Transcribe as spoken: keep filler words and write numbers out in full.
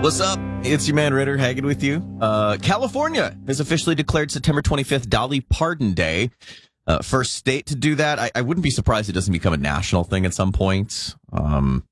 What's up? It's your man Ritter hanging with you. Uh, California has officially declared September twenty-fifth Dolly Parton Day. Uh, first state to do that. I, I wouldn't be surprised it doesn't become a national thing at some point. Um,